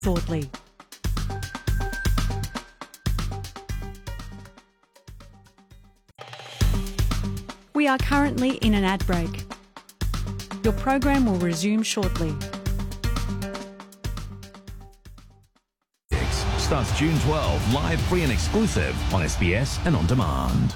Thoughtly. We are currently in an ad break. Your program will resume shortly. Starts June 12, live, free and exclusive on SBS and on demand.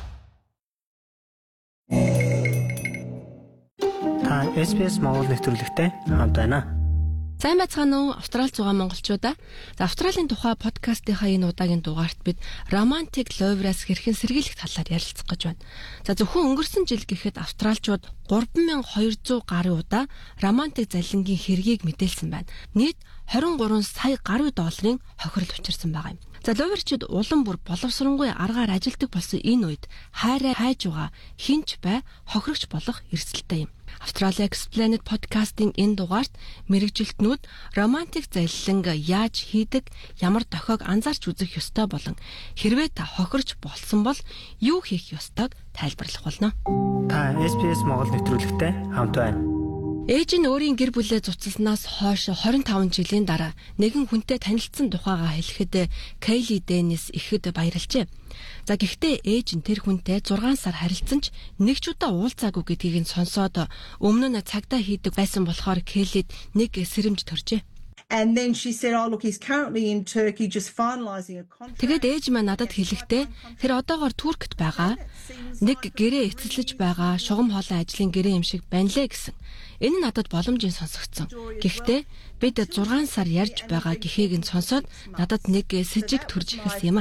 Та SBS Монгол нэвтрүүлэгтэй хамт байна. Сайн байцгаана уу Австралид зугаа монголчуудаа. За Австралийн тухай подкастынхаа энэ удаагийн дугаарт бид Romantic Love-аас хэрхэн сэргийлэх талаар ярилцах гэж байна. За зөвхөн өнгөрсөн жил гэхэд австралчууд 3200 гаруй удаа романтик залингийн хэргийг мэдээлсэн байна. Нийт 23 сая гаруй долларын хохирол учирсан байгаа юм. За ловерчид улам бүр боловсронгуй аргаар ажилдаг болсон энэ үед хайраа хайж байгаа хинч бай хохирогч болох эрсдэлтэй юм. Australia Explained подкастын энэ дугаарт мэрэгжилтнүүд романтик заллинг яаж хийдэг, ямар дохиог анзаарч үзэх ёстой болон хэрвээ та хохирч болсон бол юу хийх ёстойг тайлбарлах болно. Та SBS Монгол нэвтрүүлэгтэй хамт байна. Ээж нь өөрийн гэр бүлээ цуцалснаас хойш 25 жилийн дараа нэгэн хүнтэй танилцсан тухайгаа хэлэхэд Кейли Деннис ихэд баярлжээ. За гэхдээ ээж нь тэр хүнтэй 6 сар харилцсан ч нэг ч удаа уулзаагүй гэдгийг нь сонсоод өмнө нь цагдаа хийдэг байсан болохоор Кейлид нэг сэрэмж төржээ. And then she said, "Oh look, he's currently in Turkey just finalising a contract." Тэгээд ээж маань надад хэлэхдээ тэр одоогоор Туркт байгаа. Нэг гэрээ эцэслэж байгаа, шугам хоолой ажлын гэрээ юм шиг байна лээ гэсэн. Энэ нь надад боломжийн сонсогдсон. Гэхдээ бид 6 сар ярьж байгаа гэхийг нь сонсоод надад нэг сэжиг төрж эхэлсэн юм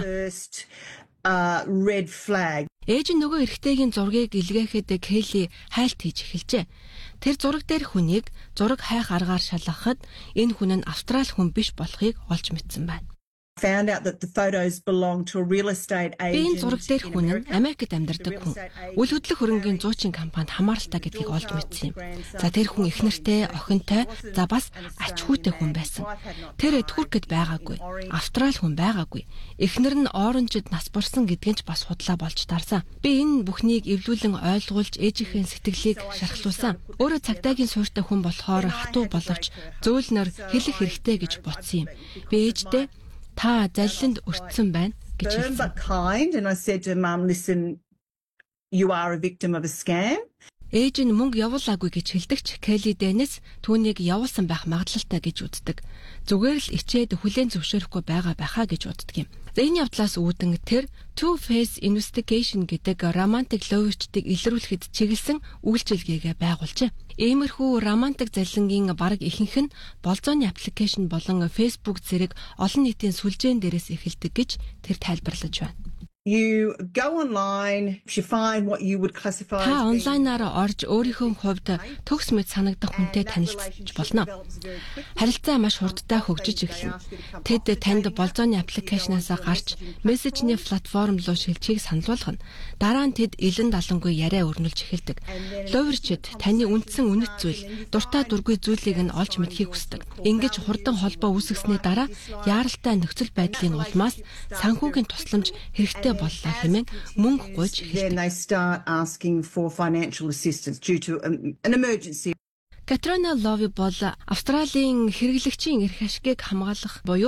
а. Red flag. Ээж нь нөгөө эрэгтэйгийн зургийг илгээхэд Кейли хайлт хийж эхэлжээ. Тэр зураг дээр хүнийг зураг хайх аргаар шалгахад энэ хүн нь австрал хүн биш болохыг олж мэдсэн байна. Found out that the photos belong to a real estate agent. Энэ зураг дээр хүн нь Америкт амьдардаг хүн. Үл хөдлөх хөрөнгийн зуучин компанид хамааралтай гэдгийг олж мэдсэн юм. За тэр хүн эхнэртэй, охинтой, за бас ач хүүтэй хүн байсан. Тэр Туркэд байгаагүй. Австрал хүн байгаагүй. Эхнэр нь оронжид нас барсан гэдгийг ч бас худлаа болж тарсан. Би энэ бүхнийг эвлүүлэн ойлгуулж ээжийнхээ сэтгэлийг шархлуулсан. Өөрөө цагдаагийн суурьтай хүн болохоор хатуу боловч зөөлнөр хэлэх хэрэгтэй гэж бодсон юм. Би ээжтэй та заллинд өртсөн байна гэж хэлсэн. And I said to mum, listen, you are a victim of a scam. Ээж нь мөнгө явуулаагүй гэж хэлдэгч Кейли Деннис түүнийг явуулсан байх магадлалтай гэж үздэг. Зүгээр л ичээд хүлээн зөвшөөрөхгүй байгаа байхаа гэж үздэг юм. Энэ явдлаас үүдэн тэр Two-Face Investigation гэдэг романтик ловерчдыг илрүүлэхэд чиглэсэн үйлчилгээгээ байгуулжээ. Иймэрхүү романтик заллингийн бараг ихэнх нь болзооны аппликейшн болон Facebook зэрэг олон нийтийн сүлжээн дээрээс эхэлдэг гэж тэр тайлбарлаж байна. You go online, you find what you would classify as та онлайнаар орж өөрийнхөө хувьд төгс мэд санагдах хүнтэй танилцж болно. Харилцаа маш хурдтай хөгжиж эхэлнэ. Тэд танд болзооны аппликейшнаас гарч мессежний платформ руу шилжихийг санал болгоно. Дараа нь тэд илэн далангүй яриа өрнүүлж эхэлдэг. Ловерчид таны үндсэн үнэт зүйл, дуртай дургүй зүйлийг нь олж мэдхийг хүсдэг. Ингэж хурдан холбоо үүсгэсний дараа яаралтай нөхцөл байдлын улмаас санхүүгийн тусламж хэрэгтэй боллоо хэмээн мөнгө гуйж эхэлдэг. Then they start asking for financial assistance due to an emergency. Катрина Лови бол Австралийн хэрэглэгчийн эрх ашгийг хамгаалах буюу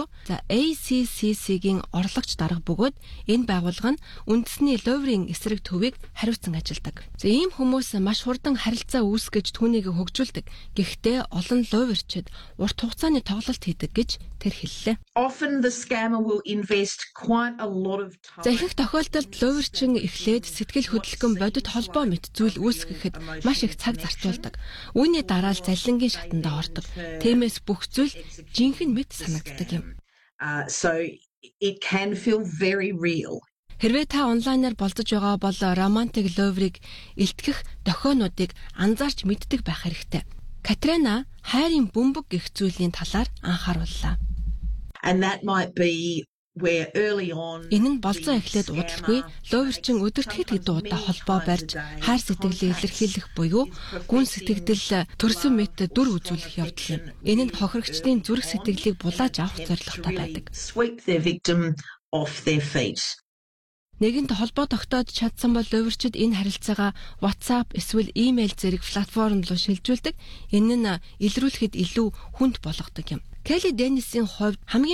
ACCC-гийн орлогч дарга бөгөөд энэ байгууллага нь үндэсний ловерийн эсрэг төвийг хариуцсан ажилладаг. За ийм хүмүүс маш хурдан харилцаа үүсгэж түүнийг хөгжүүлдэг. Гэхдээ олон ловерчид урт хугацааны тоглолт хийдэг гэж тэр хэллээ. Often the scammer will invest quite a lot of time. За ихэнх тохиолдолд ловерчин эхлээд сэтгэл хөдлөлгөн бодит холбоо мэт зүйл үүсгэхэд маш их цаг зарцуулдаг. Үүний дараа заллингийн шатанда ордог. Тиймээс бүх зүйл жинхэнэ мэт санагддаг юм. So it can feel very real. Хэрвээ та онлайнаар болцож байгаа бол романтик ловерийг илтгэх дохионуудыг анзаарч мэддэг байх хэрэгтэй. Катрина хайрын бөмбөг гэх зүйлийн талаар анхаарууллаа. And that might be where early on Энэ нь болцоо эхлээд удалгүй ловерчин өдөрт хэд хэдэн удаа холбоо барьж хайр сэтгэлээ илэрхийлэх буюу гүн сэтгэгдэл төрсөн мэт дүр үзүүлэх явдал юм. Энэ нь хохирогчдын зүрх сэтгэлийг булааж авах зорилготой байдаг. Sweep their victim off their feet. Нэгэнт холбоо тогтоож чадсан бол ловерчид энэ харилцаагаа WhatsApp эсвэл email зэрэг платформ руу шилжүүлдэг. Энэ нь илрүүлэхэд илүү хүнд болгодог юм. Кейли Деннисийн хувьд хамгийн